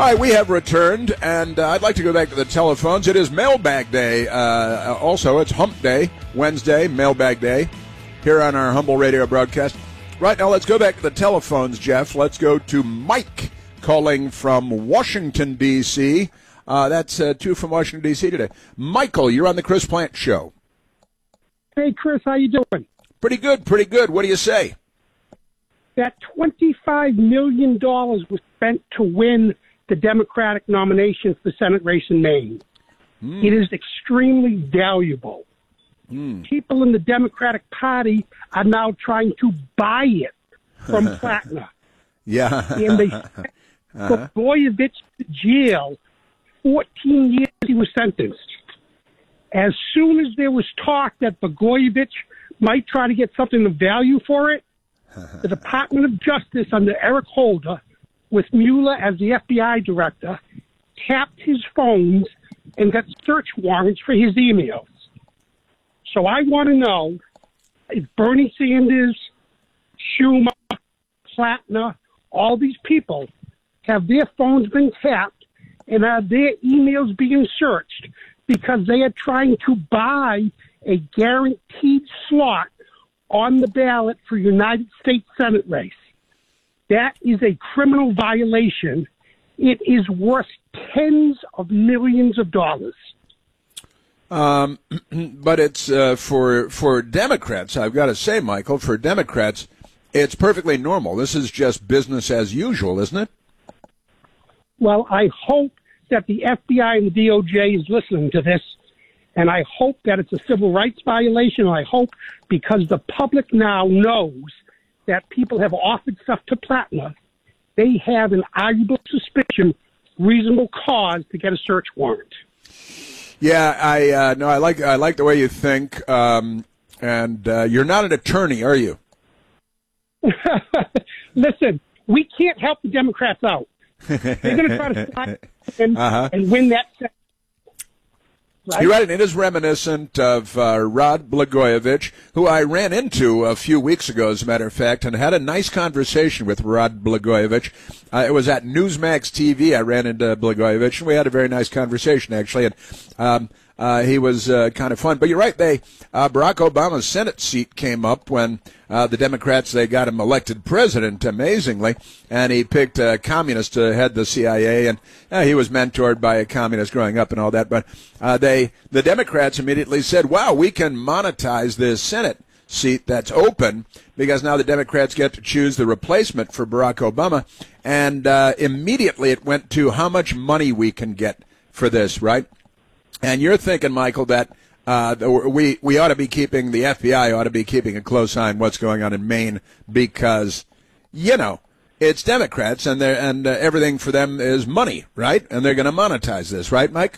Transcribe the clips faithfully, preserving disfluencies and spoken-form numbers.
right, we have returned, and uh, I'd like to go back to the telephones. It is Mailbag Day. Uh, also, it's Hump Day, Wednesday, Mailbag Day, here on our Humble Radio broadcast. Right now, let's go back to the telephones, Jeff. Let's go to Mike calling from Washington, D C Uh, that's uh, two from Washington, D C today. Michael, you're on the Chris Plante Show. Hey, Chris, how you doing? Pretty good, pretty good. What do you say? That twenty-five million dollars was spent to win the Democratic nomination for the Senate race in Maine. Mm. It is extremely valuable. Mm. People in the Democratic Party are now trying to buy it from Platner. Yeah. And they sent uh-huh. Blagojevich to jail. fourteen years he was sentenced. As soon as there was talk that Blagojevich might try to get something of value for it, the Department of Justice under Eric Holder, with Mueller as the F B I director, tapped his phones and got search warrants for his emails. So I want to know if Bernie Sanders, Schumer, Platner, all these people, have their phones been tapped and are their emails being searched because they are trying to buy a guaranteed slot on the ballot for United States Senate race. That is a criminal violation. It is worth tens of millions of dollars. Um, but it's uh, for for Democrats, I've got to say, Michael, for Democrats, it's perfectly normal. This is just business as usual, isn't it? Well, I hope that the F B I and the D O J is listening to this, and I hope that it's a civil rights violation. I hope because the public now knows that people have offered stuff to Platner, they have an arguable suspicion, reasonable cause to get a search warrant. Yeah, I uh, no, I like I like the way you think, um, and uh, you're not an attorney, are you? Listen, we can't help the Democrats out. They're going to try to slide in uh-huh. and win that Senate. Right? You're right, and it is reminiscent of uh, Rod Blagojevich, who I ran into a few weeks ago, as a matter of fact, and had a nice conversation with Rod Blagojevich. Uh, it was at Newsmax T V. I ran into Blagojevich, and we had a very nice conversation, actually. And um, uh, he was uh, kind of fun. But you're right, they uh, Barack Obama's Senate seat came up when uh, the Democrats, they got him elected president, amazingly, and he picked a communist to head the C I A, and uh, he was mentored by a communist growing up and all that. But uh, they, the Democrats immediately said, wow, we can monetize this Senate seat that's open because now the Democrats get to choose the replacement for Barack Obama. And uh, immediately it went to how much money we can get for this, right? And you're thinking, Michael, that uh, we we ought to be keeping, the F B I ought to be keeping a close eye on what's going on in Maine because, you know, it's Democrats and they're, and uh, everything for them is money, right? And they're going to monetize this, right, Mike?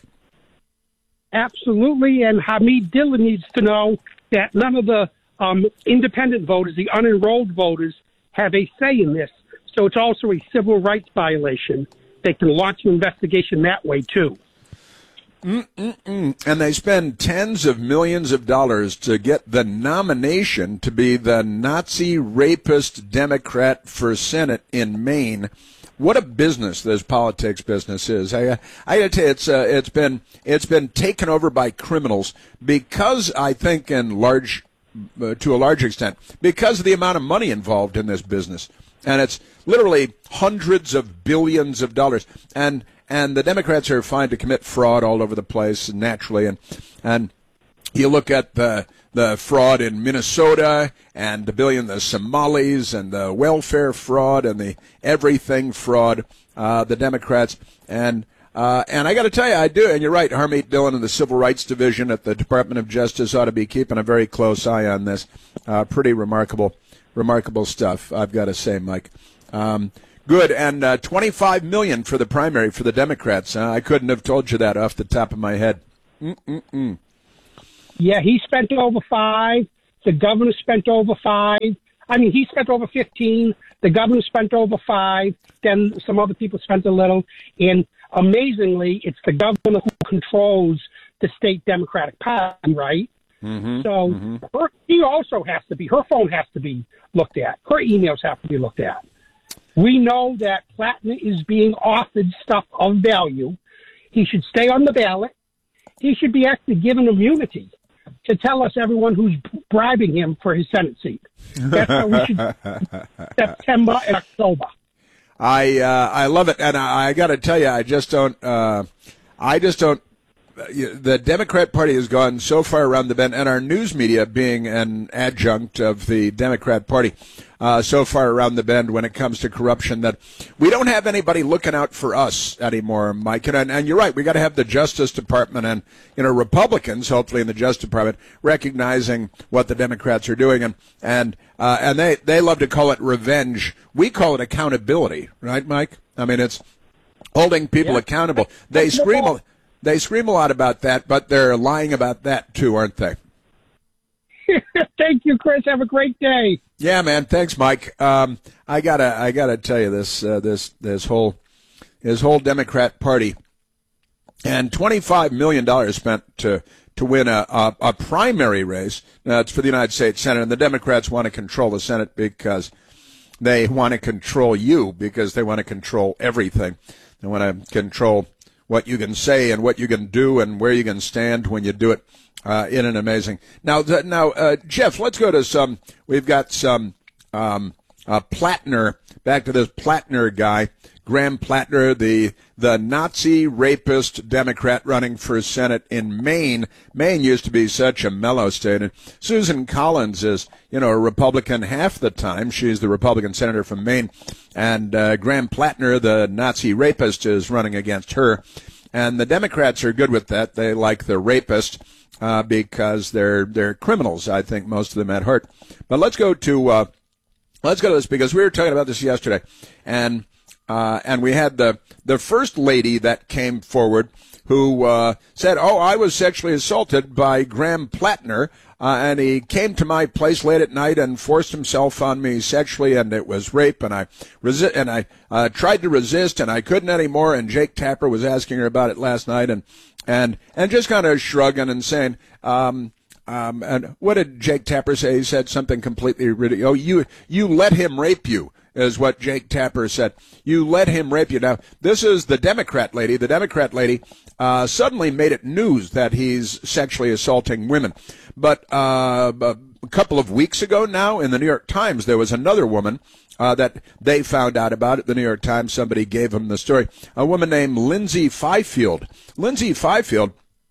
Absolutely. And Hamid Dillon needs to know that none of the um, independent voters, the unenrolled voters, have a say in this. So it's also a civil rights violation. They can launch an investigation that way, too. Mm-mm-mm. And they spend tens of millions of dollars to get the nomination to be the Nazi rapist Democrat for Senate in Maine. What a business this politics business is. I, I got to tell you, it's uh, it's been it's been taken over by criminals because I think in large uh, to a large extent because of the amount of money involved in this business, and it's literally hundreds of billions of dollars. And and the Democrats are fine to commit fraud all over the place naturally, and and you look at the the fraud in Minnesota and the billion, the Somalis and the welfare fraud and the everything fraud, uh, the Democrats. And uh, and I got to tell you, I do, and you're right, Harmeet Dillon and the Civil Rights Division at the Department of Justice ought to be keeping a very close eye on this. Uh, pretty remarkable, remarkable stuff, I've got to say, Mike. Um, good, and uh, twenty-five million dollars for the primary for the Democrats. Uh, I couldn't have told you that off the top of my head. Mm-mm-mm. Yeah, he spent over five. The governor spent over five. I mean, he spent over fifteen. The governor spent over five. Then some other people spent a little. And amazingly, it's the governor who controls the state Democratic Party, right? Mm-hmm, so mm-hmm. Her, he also has to be, her phone has to be looked at. Her emails have to be looked at. We know that Plattner is being offered stuff of value. He should stay on the ballot. He should be actually given immunity to tell us everyone who's bribing him for his Senate seat. That's how we should September and October. I uh, I love it, and I, I got to tell you, I just don't. Uh, I just don't. The Democrat Party has gone so far around the bend, and our news media, being an adjunct of the Democrat Party, uh, so far around the bend when it comes to corruption that we don't have anybody looking out for us anymore, Mike. And, and you're right, we got to have the Justice Department and you know Republicans, hopefully in the Justice Department, recognizing what the Democrats are doing, and and uh, and they they love to call it revenge. We call it accountability, right, Mike? I mean, it's holding people yeah. accountable. They scream. A, They scream a lot about that, but they're lying about that too, aren't they? Thank you, Chris. Have a great day. Yeah, man. Thanks, Mike. Um, I gotta, I gotta tell you this, uh, this, this whole, this whole Democrat Party, and twenty-five million dollars spent to to win a, a, a primary race. Uh, it's for the United States Senate, and the Democrats want to control the Senate because they want to control you because they want to control everything. They want to control what you can say and what you can do and where you can stand when you do it uh, in an amazing. Now, th- now, uh, Jeff, let's go to some. We've got some um, uh, Plattner. Back to this Plattner guy, Graham Plattner, the the Nazi rapist Democrat running for Senate in Maine. Maine used to be such a mellow state. And Susan Collins is, you know, a Republican half the time. She's the Republican senator from Maine. And uh, Graham Plattner, the Nazi rapist, is running against her. And the Democrats are good with that. They like the rapist uh, because they're they're criminals, I think, most of them at heart. But let's go to uh, let's go to this because we were talking about this yesterday, and uh, and we had the the first lady that came forward who uh, said, "Oh, I was sexually assaulted by Graham Plattner." Uh, and he came to my place late at night and forced himself on me sexually, and it was rape. And I resi- and I uh, tried to resist, and I couldn't anymore. And Jake Tapper was asking her about it last night, and and and just kind of shrugging and saying, um, um, and what did Jake Tapper say? He said something completely ridiculous. Oh, you you let him rape you, is what Jake Tapper said. You let him rape you. Now, this is the Democrat lady. The Democrat lady uh, suddenly made it news that he's sexually assaulting women. But uh, a couple of weeks ago now in the New York Times, there was another woman uh, that they found out about it. The New York Times, somebody gave them the story. A woman named Lindsay Fifield. Lindsay Fifield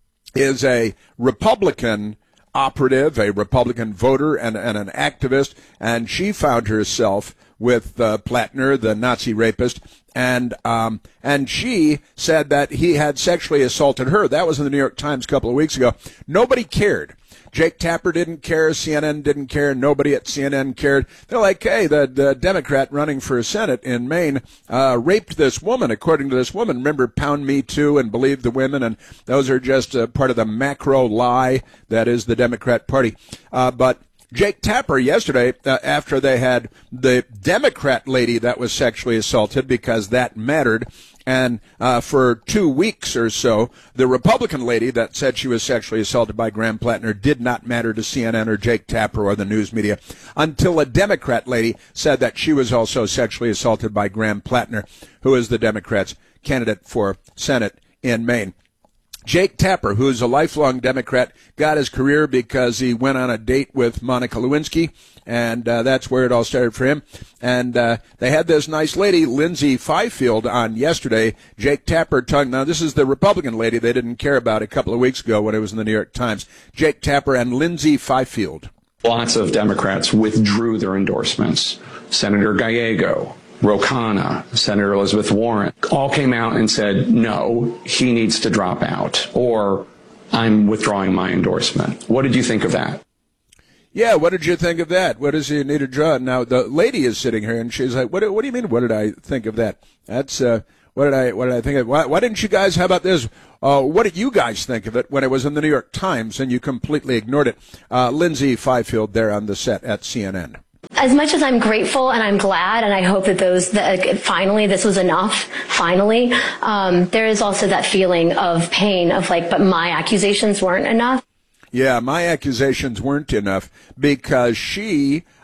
is a Republican operative, a Republican voter, and, and an activist, and she found herself with uh, Plattner, the Nazi rapist, and um, and she said that he had sexually assaulted her. That was in the New York Times a couple of weeks ago. Nobody cared. Jake Tapper didn't care. C N N didn't care. Nobody at C N N cared. They're like, hey, the, the Democrat running for Senate in Maine uh, raped this woman, according to this woman. Remember, Pound Me Too and Believe the Women, and those are just uh, part of the macro lie that is the Democrat Party. Uh, but Jake Tapper yesterday, uh, after they had the Democrat lady that was sexually assaulted, because that mattered, and uh, for two weeks or so, the Republican lady that said she was sexually assaulted by Graham Plattner did not matter to C N N or Jake Tapper or the news media, until a Democrat lady said that she was also sexually assaulted by Graham Plattner, who is the Democrats' candidate for Senate in Maine. Jake Tapper, who's a lifelong Democrat, got his career because he went on a date with Monica Lewinsky, and uh, that's where it all started for him. And uh, they had this nice lady, Lindsay Fifield, on yesterday. Jake Tapper tongue. Now, this is the Republican lady they didn't care about a couple of weeks ago when it was in the New York Times. Jake Tapper and Lindsay Fifield. Lots of Democrats withdrew their endorsements. Senator Gallego, Ro Khanna, Senator Elizabeth Warren, all came out and said, no, he needs to drop out, or I'm withdrawing my endorsement. What did you think of that? Yeah, what did you think of that? What does he need to draw? Now, the lady is sitting here, and she's like, what, what do you mean, what did I think of that? That's, uh, what did I, what did I think of? Why, why didn't you guys, how about this? Uh, what did you guys think of it when it was in the New York Times and you completely ignored it? Uh, Lindsay Fifield there on the set at C N N. As much as I'm grateful and I'm glad, and I hope that those that finally this was enough, finally, um, there is also that feeling of pain of like, but my accusations weren't enough. Yeah, my accusations weren't enough because she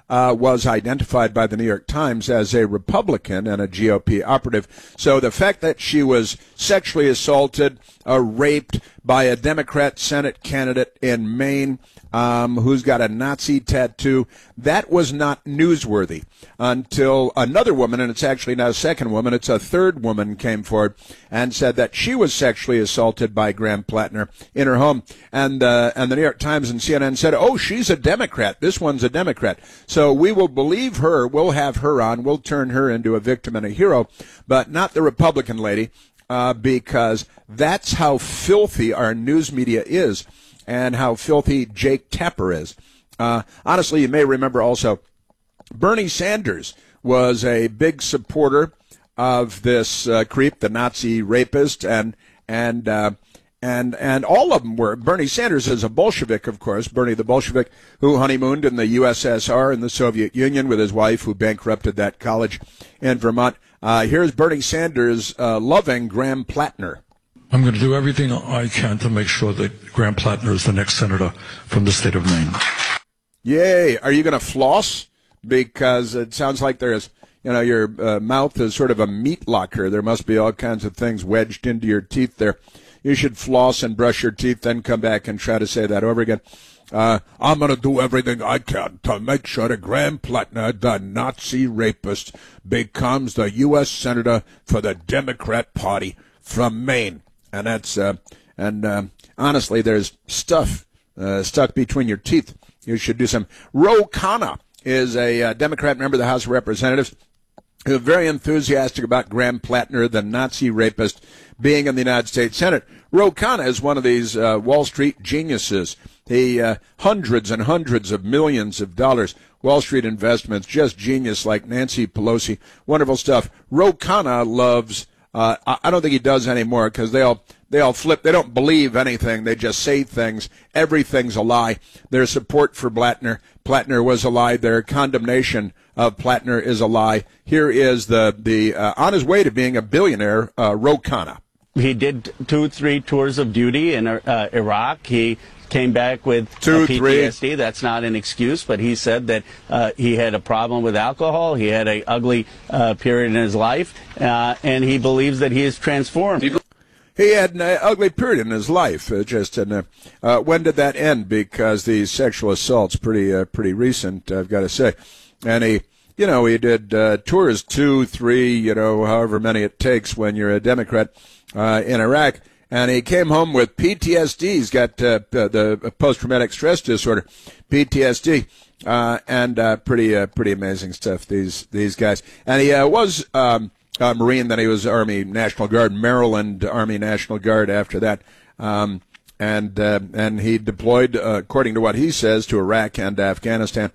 uh, was identified by the New York Times as a Republican and a G O P operative. So the fact that she was sexually assaulted, uh, raped by a Democrat Senate candidate in Maine, um, who's got a Nazi tattoo, that was not newsworthy until another woman, and it's actually now a second woman, it's a third woman, came forward and said that she was sexually assaulted by Graham Plattner in her home. And, uh, and the New York Times and C N N said, oh, she's a Democrat. This one's a Democrat. So we will believe her. We'll have her on. We'll turn her into a victim and a hero, but not the Republican lady, uh, because that's how filthy our news media is and how filthy Jake Tapper is. Uh, honestly, you may remember also Bernie Sanders was a big supporter of this uh, creep, the Nazi rapist, and and uh, and and all of them were. Bernie Sanders is a Bolshevik, of course, Bernie the Bolshevik, who honeymooned in the U S S R in the Soviet Union with his wife, who bankrupted that college in Vermont. Uh, here's Bernie Sanders uh, loving Graham Plattner. I'm going to do everything I can to make sure that Graham Plattner is the next senator from the state of Maine. Yay. Are you going to floss? Because it sounds like there's, you know, your uh, mouth is sort of a meat locker. There must be all kinds of things wedged into your teeth there. You should floss and brush your teeth, then come back and try to say that over again. Uh, I'm going to do everything I can to make sure that Graham Plattner, the Nazi rapist, becomes the U S Senator for the Democrat Party from Maine. And that's, uh, and uh, honestly, there's stuff uh, stuck between your teeth. You should do some. Ro Khanna is a uh, Democrat member of the House of Representatives who is very enthusiastic about Graham Plattner, the Nazi rapist, being in the United States Senate. Ro Khanna is one of these uh, Wall Street geniuses. He, uh, hundreds and hundreds of millions of dollars, Wall Street investments, just genius like Nancy Pelosi. Wonderful stuff. Ro Khanna loves, uh, I don't think he does anymore because they all, they all flip. They don't believe anything. They just say things. Everything's a lie. Their support for Plattner, Plattner was a lie. Their condemnation of Plattner is a lie. Here is the, the uh, on his way to being a billionaire, uh, Ro Khanna. He did two, three tours of duty in uh, Iraq. He came back with two, uh, P T S D. Three. That's not an excuse, but he said that uh, he had a problem with alcohol. He had an ugly uh, period in his life, uh, and he believes that he is transformed. He had an uh, ugly period in his life. Uh, just in, uh, uh, when did that end? Because the sexual assault's pretty uh, pretty recent, I've got to say. And he, you know, he did uh, tours two, three, you know, however many it takes when you're a Democrat uh, in Iraq. And he came home with P T S D. He's got uh, the post-traumatic stress disorder, P T S D, uh, and uh, pretty uh, pretty amazing stuff. These these guys. And he uh, was um, a Marine. Then he was Army National Guard, Maryland Army National Guard. After that, um, and uh, and he deployed, uh, according to what he says, to Iraq and Afghanistan.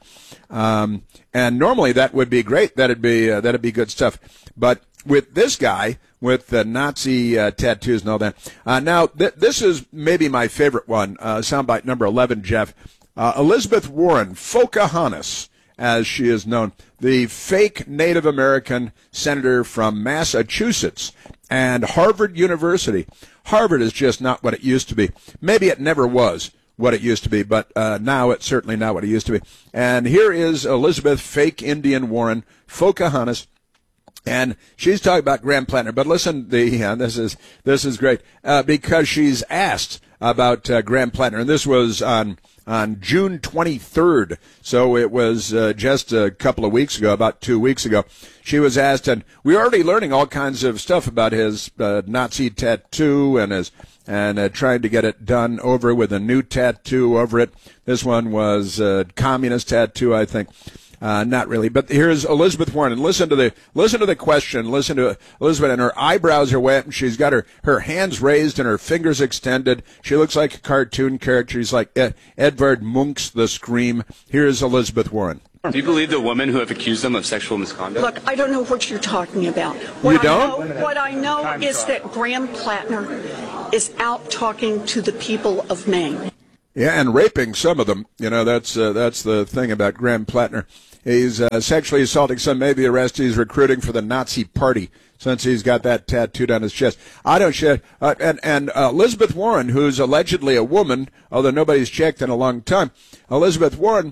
Um, and normally that would be great. That'd be uh, that'd be good stuff. But with this guy, with the Nazi uh, tattoos and all that. Uh, now, th- this is maybe my favorite one, uh, soundbite number eleven, Jeff. Uh, Elizabeth Warren, Pocahontas, as she is known, the fake Native American senator from Massachusetts and Harvard University. Harvard is just not what it used to be. Maybe it never was what it used to be, but uh, now it's certainly not what it used to be. And here is Elizabeth, fake Indian Warren, Pocahontas. And she's talking about Graham Plattner, but listen, the yeah, this is this is great uh, because she's asked about uh, Graham Plattner, and this was on on June twenty-third, so it was uh, just a couple of weeks ago, about two weeks ago. She was asked, and we're already learning all kinds of stuff about his uh, Nazi tattoo and his and uh, trying to get it done over with a new tattoo over it. This one was a communist tattoo, I think. Uh, not really, but here's Elizabeth Warren, and listen to the listen to the question. Listen to Elizabeth, and her eyebrows are wet, and she's got her, her hands raised and her fingers extended. She looks like a cartoon character. She's like Ed, Edvard Munch's The Scream. Here's Elizabeth Warren. Do you believe the women who have accused them of sexual misconduct? Look, I don't know what you're talking about. What you don't? I know, what I know is that Graham Plattner is out talking to the people of Maine. Yeah, and raping some of them. You know, that's uh, that's the thing about Graham Plattner. He's uh, sexually assaulting some, maybe arrested. He's recruiting for the Nazi Party since he's got that tattooed on his chest. I don't share. Uh, and and uh, Elizabeth Warren, who's allegedly a woman, although nobody's checked in a long time, Elizabeth Warren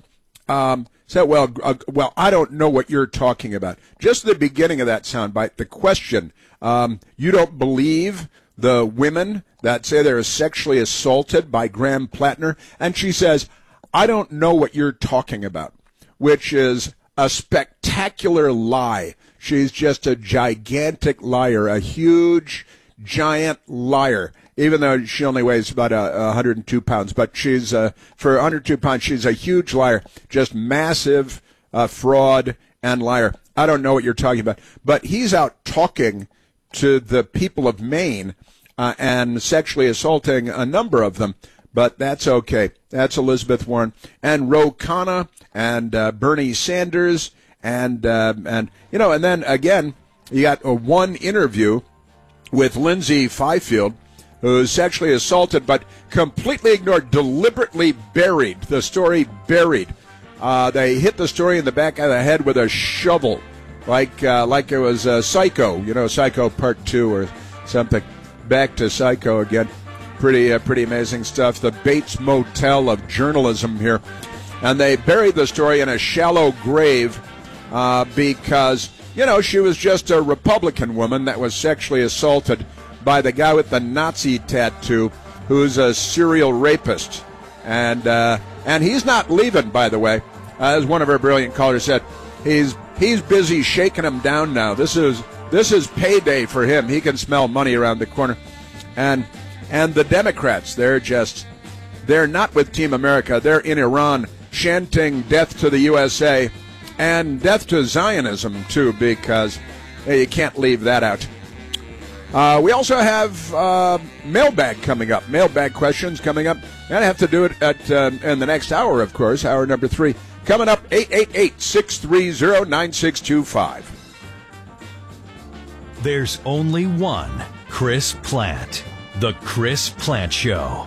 Um, said, well, uh, well, I don't know what you're talking about. Just the beginning of that soundbite, the question, um, you don't believe the women that say they're sexually assaulted by Graham Plattner? And she says, I don't know what you're talking about, which is a spectacular lie. She's just a gigantic liar, a huge, giant liar, even though she only weighs about uh, one hundred two pounds. But she's, uh, for one hundred two pounds, she's a huge liar, just massive uh, fraud and liar. I don't know what you're talking about. But he's out talking to the people of Maine uh, and sexually assaulting a number of them. But that's okay. That's Elizabeth Warren and Ro Khanna and uh, Bernie Sanders. And, uh, and you know, and then, again, you got a one interview with Lindsay Fifield, who's sexually assaulted but completely ignored, deliberately buried, the story buried. Uh, they hit the story in the back of the head with a shovel, like uh, like it was uh, Psycho, you know, Psycho Part two or something. Back to Psycho again. Pretty, uh, pretty amazing stuff. The Bates Motel of journalism here. And they buried the story in a shallow grave uh, because, you know, she was just a Republican woman that was sexually assaulted by the guy with the Nazi tattoo, who's a serial rapist. And uh, and he's not leaving, by the way. Uh, as one of our brilliant callers said, he's he's busy shaking him down now. This is this is payday for him. He can smell money around the corner. And and the Democrats, they're just, they're not with Team America. They're in Iran chanting death to the U S A and death to Zionism, too, because hey, you can't leave that out. Uh, we also have uh, mailbag coming up, mailbag questions coming up. And I have to do it at uh, in the next hour, of course, hour number three. Coming up, eight eight eight, six three zero, nine six two five. There's only one Chris Plante. The Chris Plante Show.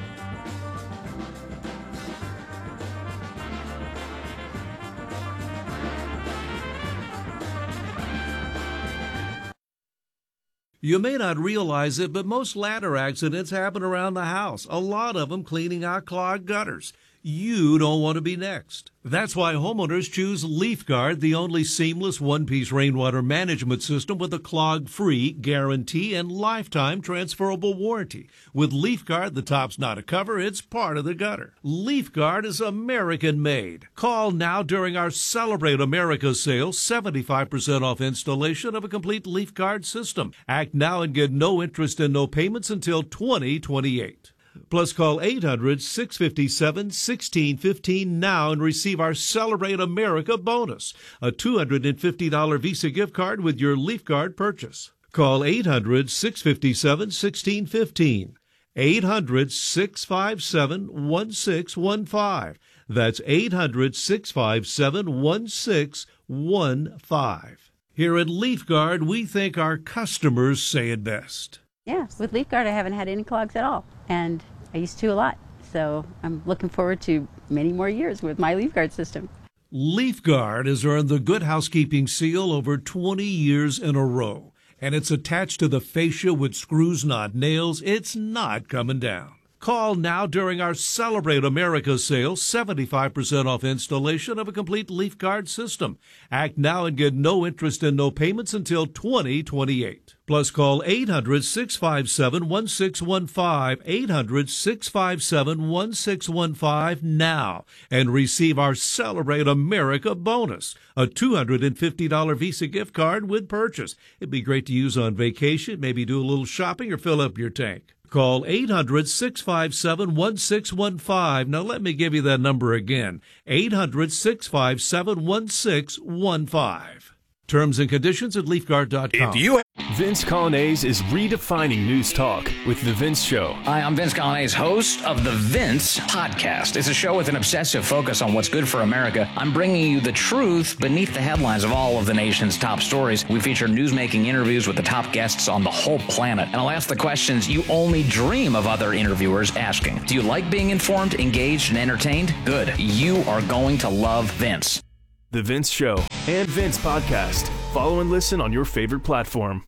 You may not realize it, but most ladder accidents happen around the house, a lot of them cleaning out clogged gutters. You don't want to be next. That's why homeowners choose LeafGuard, the only seamless one-piece rainwater management system with a clog-free guarantee and lifetime transferable warranty. With LeafGuard, the top's not a cover, it's part of the gutter. LeafGuard is American-made. Call now during our Celebrate America sale, seventy-five percent off installation of a complete LeafGuard system. Act now and get no interest and no payments until twenty twenty-eight. Plus, call eight hundred, six five seven, one six one five now and receive our Celebrate America bonus, a two hundred fifty dollars Visa gift card with your LeafGuard purchase. Call eight hundred, six five seven, one six one five, eight hundred, six five seven, one six one five. That's eight hundred, six five seven, one six one five. Here at LeafGuard, we think our customers say it best. Yeah, with LeafGuard, I haven't had any clogs at all, and I used to a lot. So I'm looking forward to many more years with my LeafGuard system. LeafGuard has earned the Good Housekeeping seal over twenty years in a row, and it's attached to the fascia with screws, not nails. It's not coming down. Call now during our Celebrate America sale, seventy-five percent off installation of a complete LeafGuard system. Act now and get no interest and no payments until twenty twenty-eight. Plus, call eight hundred, six five seven, one six one five, eight hundred, six five seven, one six one five now and receive our Celebrate America bonus, a two hundred fifty dollars Visa gift card with purchase. It'd be great to use on vacation, maybe do a little shopping or fill up your tank. Call eight hundred, six five seven, one six one five. Now let me give you that number again, eight hundred, six five seven, one six one five. Terms and conditions at leaf guard dot com. If you Vince Colonnese is redefining news talk with The Vince Show. Hi, I'm Vince Colonnese, host of The Vince Podcast. It's a show with an obsessive focus on what's good for America. I'm bringing you the truth beneath the headlines of all of the nation's top stories. We feature newsmaking interviews with the top guests on the whole planet. And I'll ask the questions you only dream of other interviewers asking. Do you like being informed, engaged, and entertained? Good. You are going to love Vince. The Vince Show and Vince Podcast. Follow and listen on your favorite platform.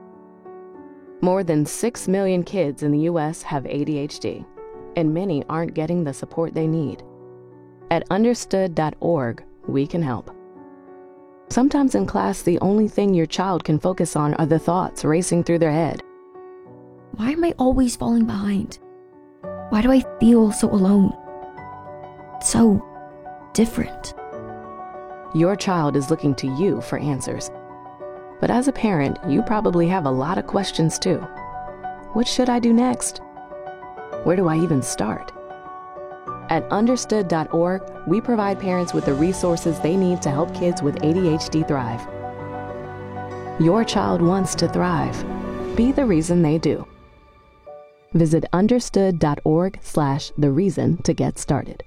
More than six million kids in the U S have A D H D, and many aren't getting the support they need. At understood dot org, we can help. Sometimes in class, the only thing your child can focus on are the thoughts racing through their head. Why am I always falling behind? Why do I feel so alone? So different. Your child is looking to you for answers. But as a parent, you probably have a lot of questions too. What should I do next? Where do I even start? At understood dot org, we provide parents with the resources they need to help kids with A D H D thrive. Your child wants to thrive. Be the reason they do. Visit understood dot org slash the reason to get started.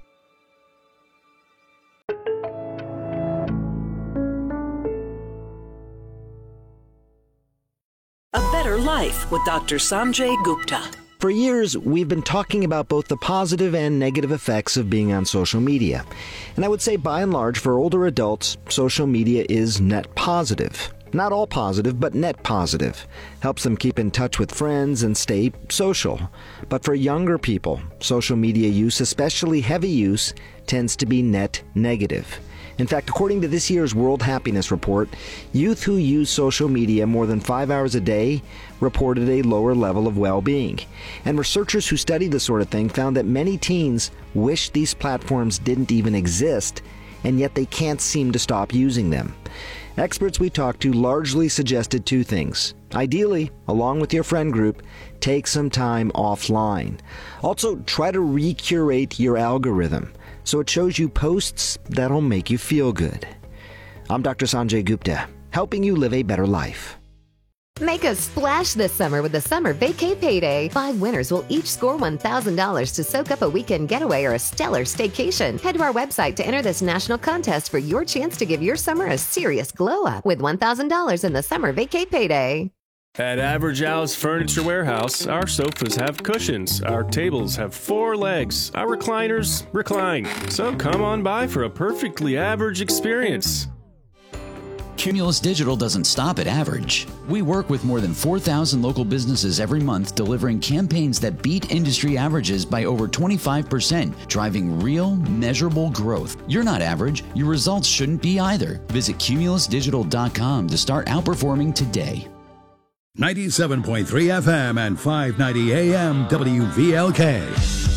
A Better Life with Doctor Sanjay Gupta. For years, we've been talking about both the positive and negative effects of being on social media. And I would say, by and large, for older adults, social media is net positive. Not all positive, but net positive. Helps them keep in touch with friends and stay social. But for younger people, social media use, especially heavy use, tends to be net negative. In fact, according to this year's World Happiness Report, youth who use social media more than five hours a day reported a lower level of well-being. And researchers who studied this sort of thing found that many teens wish these platforms didn't even exist, and yet they can't seem to stop using them. Experts we talked to largely suggested two things. Ideally, along with your friend group, take some time offline. Also, try to recurate your algorithm so it shows you posts that'll make you feel good. I'm Doctor Sanjay Gupta, helping you live a better life. Make a splash this summer with the Summer Vacay Payday. Five winners will each score one thousand dollars to soak up a weekend getaway or a stellar staycation. Head to our website to enter this national contest for your chance to give your summer a serious glow up with one thousand dollars in the Summer Vacay Payday. At Average Al's Furniture Warehouse, our sofas have cushions, our tables have four legs, our recliners recline. So come on by for a perfectly average experience. Cumulus Digital doesn't stop at average. We work with more than four thousand local businesses every month, delivering campaigns that beat industry averages by over twenty-five percent, driving real, measurable growth. You're not average. Your results shouldn't be either. Visit cumulus digital dot com to start outperforming today. ninety-seven point three F M and five ninety A M W V L K.